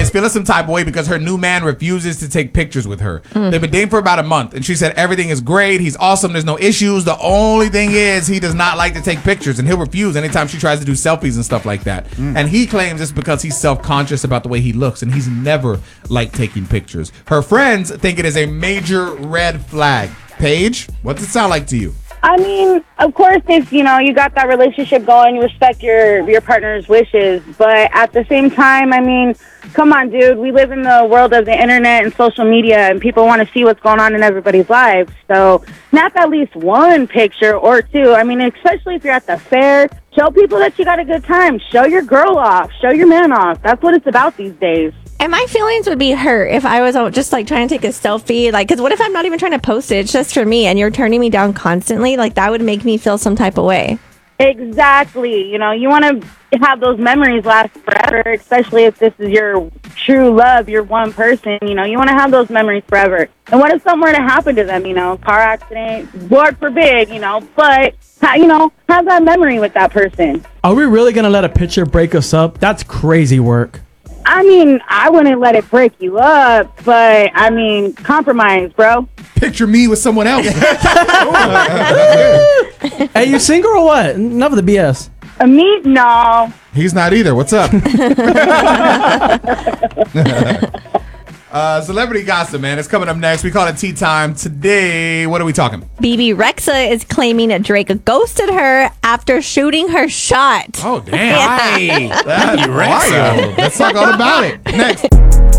is feeling some type of way because her new man refuses to take pictures with her. They've been dating for about a month, and she said everything is great. He's awesome. There's no issues. The only thing is he does not like to take pictures, and he'll refuse anytime she tries to do selfies and stuff like that. And he claims it's because he's self-conscious about the way he looks, and he's never liked taking pictures. Her friends think it is a major red flag. Paige, what's it sound like to you? I mean, of course, if, you got that relationship going, you respect your partner's wishes. But at the same time, I mean, come on, dude. We live in the world of the internet and social media, and people want to see what's going on in everybody's lives. So snap at least one picture or two. I mean, especially if you're at the fair, show people that you got a good time. Show your girl off. Show your man off. That's what it's about these days. And my feelings would be hurt if I was just like trying to take a selfie. Like, because what if I'm not even trying to post it? It's just for me and you're turning me down constantly? Like, that would make me feel some type of way. Exactly. You want to have those memories last forever, especially if this is your true love, your one person. You want to have those memories forever. And what if something were to happen to them, car accident, Lord forbid, but, have that memory with that person. Are we really going to let a picture break us up? That's crazy work. I mean, I wouldn't let it break you up, but, I mean, compromise, bro. Picture me with someone else. Hey, you single or what? Enough of the BS. Me? No. He's not either. What's up? Celebrity gossip, man. It's coming up next. We call it Tea Time. Today, what are we talking? BB Rexa is claiming that Drake ghosted her after shooting her shot. Oh, damn. That's wild. Let's talk all about it. Next.